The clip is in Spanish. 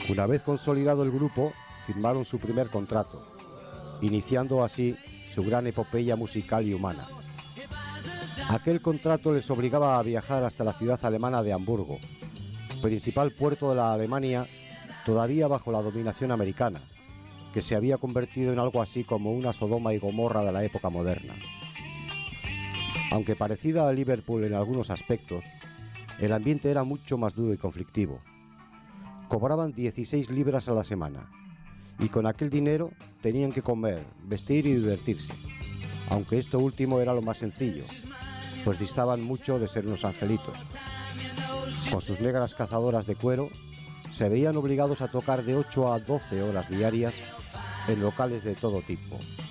Una vez consolidado el grupo, firmaron su primer contrato, iniciando así su gran epopeya musical y humana. Aquel contrato les obligaba a viajar hasta la ciudad alemana de Hamburgo, principal puerto de la Alemania todavía bajo la dominación americana, que se había convertido en algo así como una Sodoma y Gomorra de la época moderna. Aunque parecida a Liverpool en algunos aspectos, el ambiente era mucho más duro y conflictivo. Cobraban 16 libras a la semana, y con aquel dinero tenían que comer, vestir y divertirse, aunque esto último era lo más sencillo, pues distaban mucho de ser unos angelitos. Con sus negras cazadoras de cuero, se veían obligados a tocar de 8 a 12 horas diarias en locales de todo tipo.